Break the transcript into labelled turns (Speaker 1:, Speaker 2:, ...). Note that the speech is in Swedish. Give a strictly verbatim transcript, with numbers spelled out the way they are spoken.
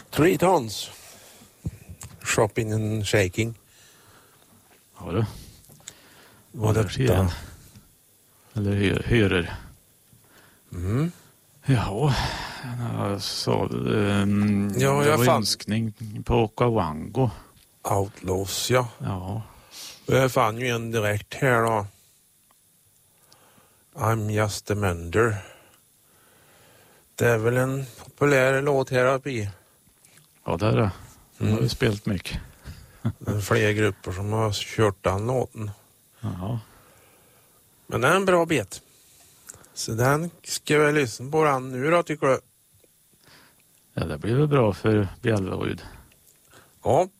Speaker 1: Three tons. Shopping and shaking.
Speaker 2: Ja du.
Speaker 1: Vad
Speaker 2: Vad
Speaker 1: är detta?
Speaker 2: Eller hö- hörer.
Speaker 1: Mm.
Speaker 2: Ja, alltså, um,
Speaker 1: Ja,
Speaker 2: det
Speaker 1: jag
Speaker 2: var
Speaker 1: fann-
Speaker 2: önskning på Okavango.
Speaker 1: Outlaws, ja.
Speaker 2: Ja,
Speaker 1: Jag fann ju en direkt här då. I'm just a mender. Det är väl en populär låt här uppe i.
Speaker 2: ja det är det. Den har
Speaker 1: Mm.
Speaker 2: vi spelat mycket.
Speaker 1: Det är fler grupper som har kört den låten.
Speaker 2: Ja,
Speaker 1: Men det är en bra bit. Så den ska jag lyssna på den nu då, tycker du?
Speaker 2: ja det blir väl bra för Bjällerud.
Speaker 1: Ja.